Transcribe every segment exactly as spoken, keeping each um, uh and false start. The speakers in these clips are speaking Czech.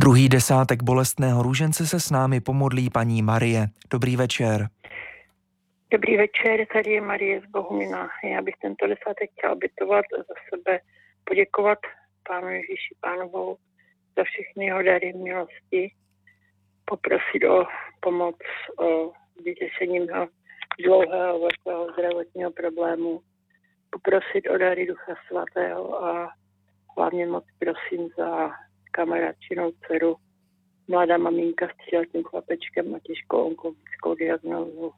Druhý desátek bolestného růžence se s námi pomodlí paní Marie. Dobrý večer. Dobrý večer, tady je Marie z Bohumina. Já bych tento desátek chtěla obětovat za sebe, poděkovat Pánu Ježíši Pánovou za všechny jeho dary milosti, poprosit o pomoc, o vyřešení mého dlouhého velkého zdravotního problému, poprosit o dary Ducha Svatého a hlavně moc prosím za kamarádčinou dceru, mladá maminka s tříletým chlapečkem a těžkou onkologickou diagnózou.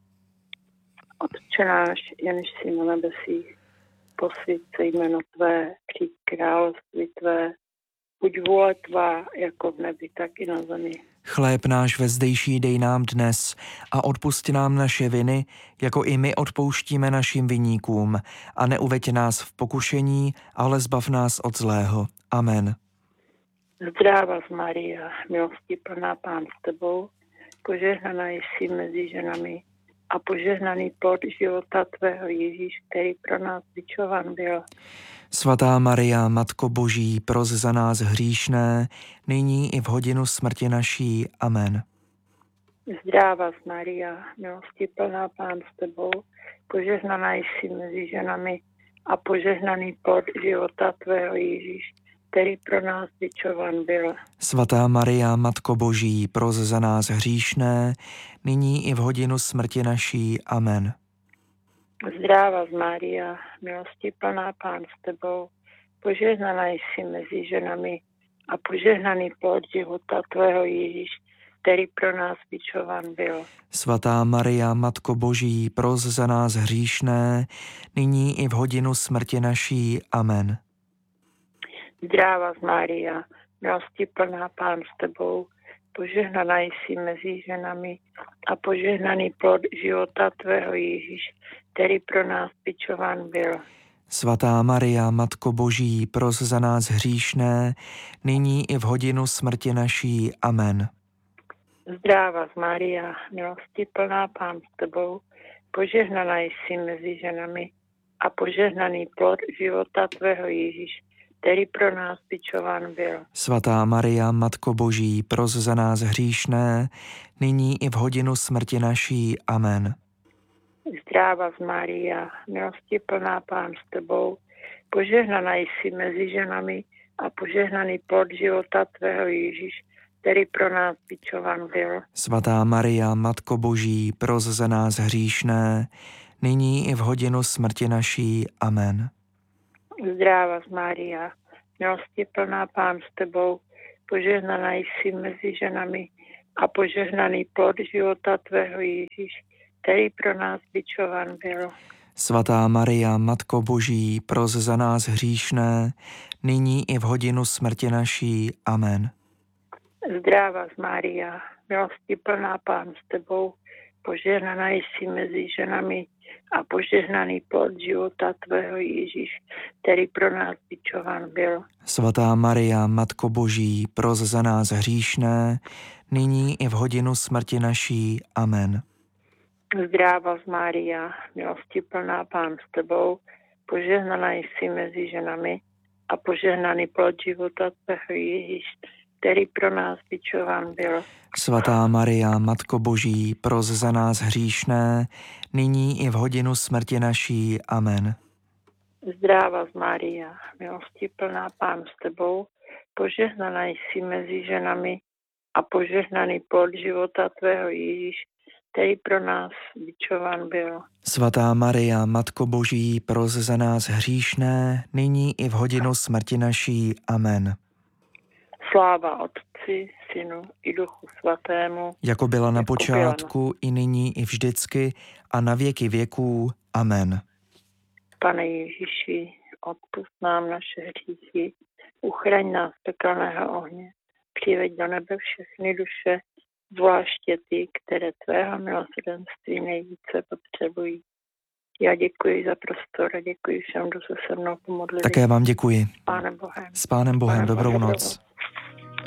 Otče náš, jenž jsi na nebesích, posvěť se jméno tvé, přijď království tvé, buď vůle tvá, jako v nebi, tak i na zemi. Chléb náš vezdejší dej nám dnes a odpusť nám naše viny, jako i my odpouštíme našim viníkům. A neuveď nás v pokušení, ale zbav nás od zlého. Amen. Zdráva z Maria, milosti plná Pán s tebou, požehnaná jsi mezi ženami a požehnaný plod života tvého Ježíš, který pro nás bičován byl. Svatá Maria, Matko Boží, pros za nás hříšné, nyní i v hodinu smrti naší. Amen. Zdráva z Maria, milosti plná Pán s tebou, požehnaná jsi mezi ženami a požehnaný plod života tvého Ježíš, který pro nás bičován byl. Svatá Maria, Matko Boží, pros za nás hříšné, nyní i v hodinu smrti naší. Amen. Zdráva z Maria, milosti plná Pán s tebou, požehnaná jsi mezi ženami a požehnaný plod života tvého Ježíš, který pro nás bičován byl. Svatá Maria, Matko Boží, pros za nás hříšné, nyní i v hodinu smrti naší. Amen. Zdráva z Maria, milosti plná Pán s tebou, požehnaná jsi mezi ženami a požehnaný plod života tvého Ježíš, který pro nás bičován byl. Svatá Maria, Matko Boží, pros za nás hříšné, nyní i v hodinu smrti naší. Amen. Zdráva z Maria, milosti plná Pán s tebou, požehnaná jsi mezi ženami a požehnaný plod života tvého Ježíš, který pro nás bičován byl. Svatá Maria, Matko Boží, pros za nás hříšné, nyní i v hodinu smrti naší. Amen. Zdráva z Maria, milosti plná Pán s tebou, požehnaná jsi mezi ženami a požehnaný plod života tvého Ježíš, který pro nás bičován byl. Svatá Maria, Matko Boží, pros za nás hříšné, nyní i v hodinu smrti naší. Amen. Zdráva z Maria, milosti plná Pán s tebou, požehnaná jsi mezi ženami a požehnaný plod života tvého Ježíš, který pro nás bičován byl. Svatá Maria, Matko Boží, pros za nás hříšné, nyní i v hodinu smrti naší. Amen. Zdráva z Maria, milosti plná Pán s tebou, požehnaná jsi mezi ženami a požehnaný plod života tvého Ježíš, který pro nás bičován byl. Svatá Maria, Matko Boží, pros za nás hříšné, nyní i v hodinu smrti naší. Amen. Zdráva z Maria, milosti plná Pán s tebou, požehnaná jsi mezi ženami a požehnaný plod života tvého Ježíš, který pro nás bičován byl. Svatá Maria, Matko Boží, pros za nás hříšné, nyní i v hodinu smrti naší. Amen. Zdráva z Maria, milosti plná Pán s tebou, požehnaná jsi mezi ženami a požehnaný plod života tvého Ježíš, který pro nás bičován byl. Svatá Maria, Matko Boží, pros za nás hříšné, nyní i v hodinu smrti naší. Amen. Sláva Otci, Synu i Duchu Svatému, jako byla na jako počátku, byla. I nyní, i vždycky, a na věky věků. Amen. Pane Ježíši, odpusť nám naše hříchy, uchraň nás pekelného ohně, přiveď do nebe všechny duše, zvláště ty, které tvého milosrdenství nejvíce potřebují. Já děkuji za prostor a děkuji všem, kdo se se mnou pomodlili. Také vám děkuji. S Pánem Bohem. S Pánem Bohem, Pánem dobrou Bohem, noc.